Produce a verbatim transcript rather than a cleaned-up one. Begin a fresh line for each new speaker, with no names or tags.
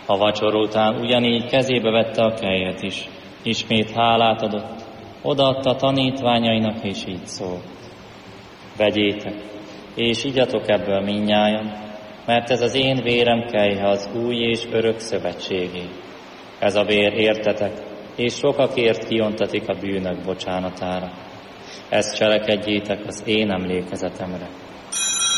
A vacsora után ugyanígy kezébe vette a kelyhet is, ismét hálát adott, odaadta tanítványainak, és így szólt: vegyétek, és igyatok ebből mindnyájan, mert ez az én vérem kelyhe az új és örök szövetségé. Ez a vér értetek, és sokakért kiontatik a bűnök bocsánatára. Ezt cselekedjétek az én emlékezetemre.